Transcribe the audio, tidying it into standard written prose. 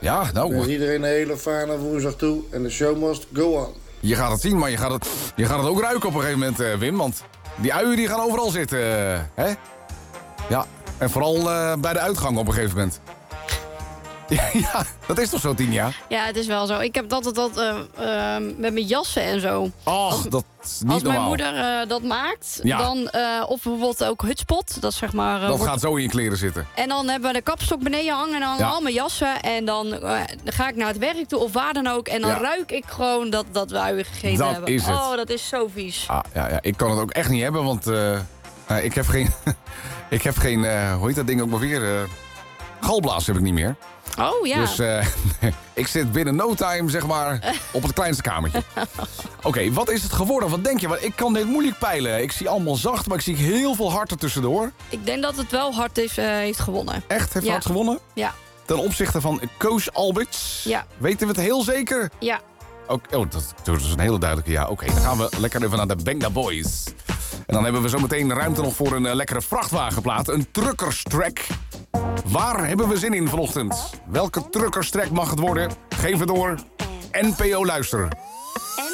Ja, Ik nou. wens iedereen een hele fijne woensdag toe. En de show must go on. Je gaat het zien, maar je gaat het ook ruiken op een gegeven moment, Wim. Want die uien die gaan overal zitten, hè? Ja, en vooral bij de uitgang op een gegeven moment. Ja, dat is toch zo, Tinia? Ja, het is wel zo. Ik heb dat met mijn jassen en zo. Och, dat is niet Als mijn normaal. moeder dat maakt, Ja. dan... of bijvoorbeeld ook hutspot, dat is zeg maar... Dat gaat zo in je kleren zitten. En dan hebben we de kapstok beneden hangen en dan Ja. al mijn jassen. En dan ga ik naar het werk toe of waar dan ook. En dan Ja. ruik ik gewoon dat we uien gegeten Dat hebben. is het. Oh, dat is zo vies. Ja, ik kan het ook echt niet hebben, want ik heb geen... ik heb geen, hoe heet dat ding ook maar weer? Galblaas heb ik niet meer. Oh, ja. Dus ik zit binnen no time, zeg maar, op het kleinste kamertje. Oké, wat is het geworden? Wat denk je? Want ik kan dit moeilijk peilen. Ik zie allemaal zacht, maar ik zie heel veel hard ertussendoor. Ik denk dat het wel hard heeft gewonnen. Echt? Heeft Ja. hard gewonnen? Ja, Ten opzichte van Koos Alberts? Ja. Weten we het heel zeker? ja. Dat is een hele duidelijke ja. Oké, dan gaan we lekker even naar de Benga Boys. En dan hebben we zometeen ruimte nog voor een lekkere vrachtwagenplaat. Een truckerstrack. Waar hebben we zin in vanochtend? Welke truckerstrack mag het worden? Geef het door. NPO Luister.